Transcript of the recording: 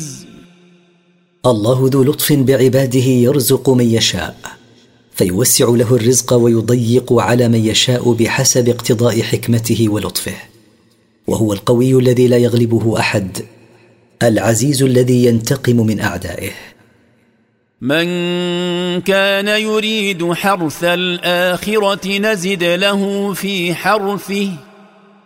الله ذو لطف بعباده يرزق من يشاء، فيوسع له الرزق ويضيق على من يشاء بحسب اقتضاء حكمته ولطفه. وهو القوي الذي لا يغلبه أحد، العزيز الذي ينتقم من أعدائه. من كان يريد حرث الآخرة نزد له في حرثه